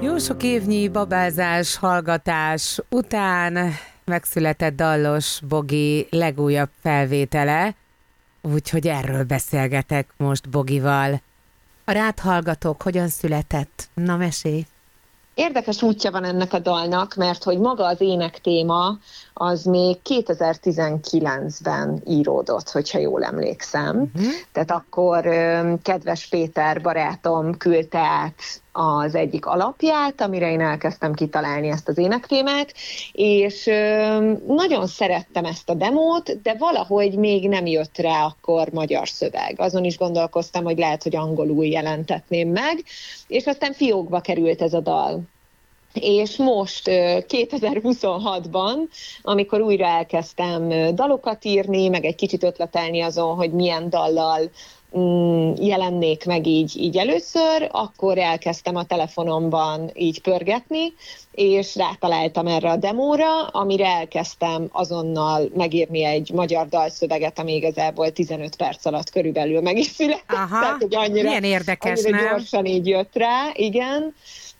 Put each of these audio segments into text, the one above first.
Jó sok évnyi babázás, hallgatás után megszületett Dallos Bogi legújabb felvétele, úgyhogy erről beszélgetek most Bogival. A rád hallgatók, hogyan született? Na, mesélj! Érdekes útja van ennek a dalnak, mert hogy maga az ének téma az még 2019-ben íródott, hogyha jól emlékszem. Tehát akkor kedves Péter barátom küldte át az egyik alapját, amire én elkezdtem kitalálni ezt az énektémát, és nagyon szerettem ezt a demót, de valahogy még nem jött rá akkor magyar szöveg. Azon is gondolkoztam, hogy lehet, hogy angolul jelentetném meg, és aztán fiókba került ez a dal. És most 2026-ban, amikor újra elkezdtem dalokat írni, meg egy kicsit ötletelni azon, hogy milyen dallal jelennék meg így először, akkor elkezdtem a telefonomban így pörgetni, és rátaláltam erre a demóra, amire elkezdtem azonnal megírni egy magyar dalszöveget, ami igazából 15 perc alatt körülbelül meg is született. Aha, tehát, hogy annyira érdekes, nem? Gyorsan így jött rá, igen.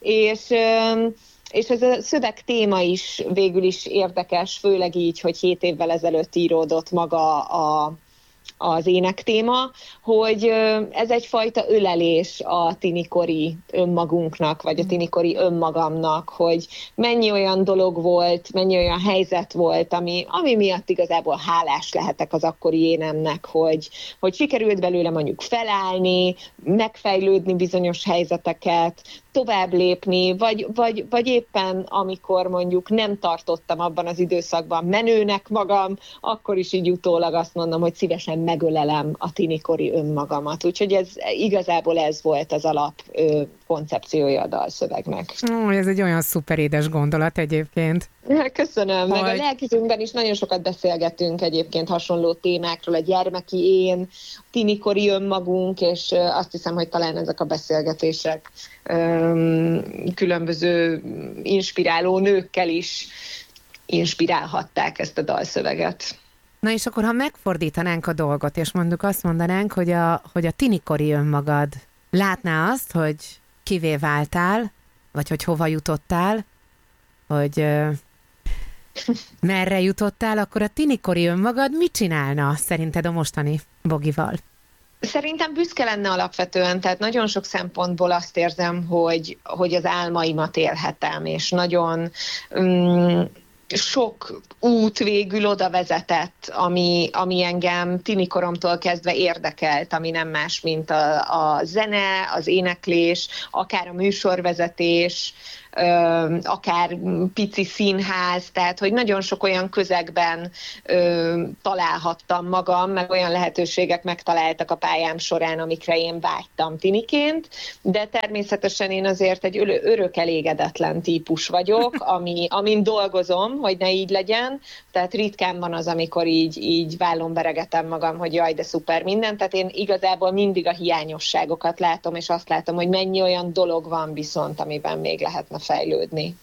És ez a szöveg téma is végül is érdekes, főleg így, hogy 7 évvel ezelőtt íródott maga az énektéma, hogy ez egyfajta ölelés a tinikori önmagunknak, vagy a tinikori önmagamnak, hogy mennyi olyan dolog volt, mennyi olyan helyzet volt, ami miatt igazából hálás lehetek az akkori énemnek, hogy sikerült belőle mondjuk felállni, megfejlődni bizonyos helyzeteket, tovább lépni, vagy éppen amikor mondjuk nem tartottam abban az időszakban menőnek magam, akkor is így utólag azt mondom, hogy szívesen megölelem a tinikori önmagamat. Úgyhogy igazából ez volt az alap koncepciója a dalszövegnek. Ez egy olyan szuper édes gondolat egyébként. Köszönöm, meg a lelkizünkben is nagyon sokat beszélgetünk egyébként hasonló témákról, a gyermeki én, a tinikori önmagunk, és azt hiszem, hogy talán ezek a beszélgetések különböző inspiráló nőkkel is inspirálhatták ezt a dalszöveget. Na és akkor, ha megfordítanánk a dolgot, és mondjuk azt mondanánk, hogy a tinikori önmagad látná azt, hogy kivé váltál, vagy hogy hova jutottál, hogy merre jutottál, akkor a tinikori önmagad mit csinálna szerinted a mostani Bogival? Szerintem büszke lenne alapvetően, tehát nagyon sok szempontból azt érzem, hogy az álmaimat élhetem, és nagyon sok út végül oda vezetett, ami engem tinikoromtól kezdve érdekelt, ami nem más, mint a zene, az éneklés, akár a műsorvezetés, akár pici színház, tehát hogy nagyon sok olyan közegben találhattam magam, meg olyan lehetőségek megtaláltak a pályám során, amikre én vágytam tiniként, de természetesen én azért egy örök elégedetlen típus vagyok, amin dolgozom, hogy ne így legyen, tehát ritkán van az, amikor így vállon veregetem magam, hogy jaj, de szuper minden, tehát én igazából mindig a hiányosságokat látom, és azt látom, hogy mennyi olyan dolog van viszont, amiben még lehetne fejlődni.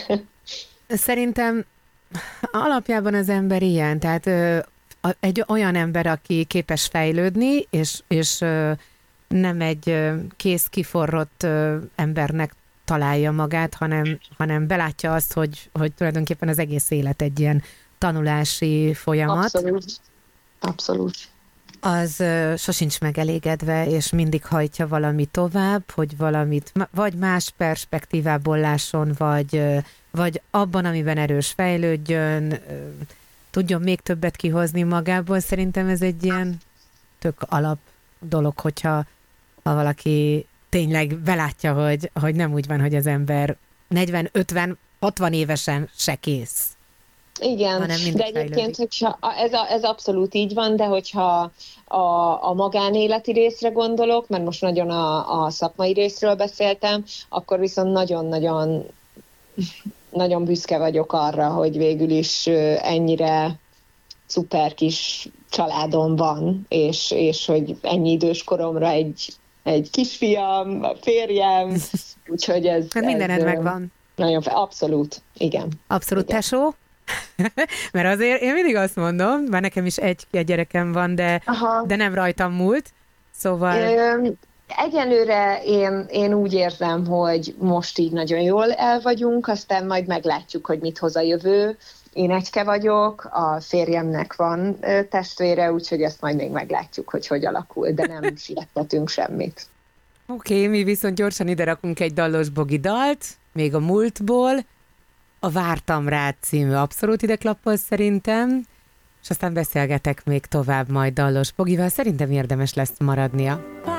Szerintem alapjában az ember ilyen, tehát egy olyan ember, aki képes fejlődni, és nem egy kész kiforrott embernek találja magát, hanem belátja azt, hogy tulajdonképpen az egész élet egy ilyen tanulási folyamat. Abszolút. Az sosincs megelégedve, és mindig hajtja valami tovább, hogy valamit vagy más perspektívából lásson, vagy abban, amiben erős fejlődjön, tudjon még többet kihozni magából. Szerintem ez egy ilyen tök alap dolog, hogyha valaki tényleg belátja, hogy nem úgy van, hogy az ember 40, 50, 60 évesen se kész. Igen, de egyébként, hogyha ez abszolút így van, de hogyha a magánéleti részre gondolok, mert most nagyon a szakmai részről beszéltem, akkor viszont nagyon-nagyon nagyon büszke vagyok arra, hogy végül is ennyire szuper kis családom van, és hogy ennyi idős koromra egy kisfiam, a férjem, úgyhogy ez... Hát mindened megvan. Nagyon, abszolút, igen. Abszolút, igen. Tesó? Mert azért én mindig azt mondom, mert nekem is egy gyerekem van, de nem rajtam múlt, szóval... Egyelőre én úgy érzem, hogy most így nagyon jól el vagyunk, aztán majd meglátjuk, hogy mit hoz a jövő. Én egyke vagyok, a férjemnek van testvére, úgyhogy ezt majd még meglátjuk, hogy alakul, de nem siettetünk semmit. Oké, mi viszont gyorsan ide rakunk egy Dallos Bogi dalt, még a múltból. A Vártam rád című abszolút ide klappol szerintem, és aztán beszélgetek még tovább majd Dallos Bogival. Szerintem érdemes lesz maradnia.